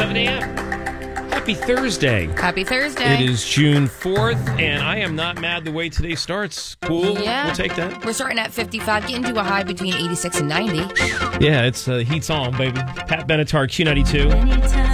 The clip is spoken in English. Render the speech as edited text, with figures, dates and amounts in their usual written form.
7 a.m. Happy Thursday. Happy Thursday. It is June 4th, and I am not mad the way today starts. Cool. Yeah. We'll take that. We're starting at 55, getting to a high between 86 and 90. Yeah, it's heat's on, baby. Pat Benatar, Q92. Anytime.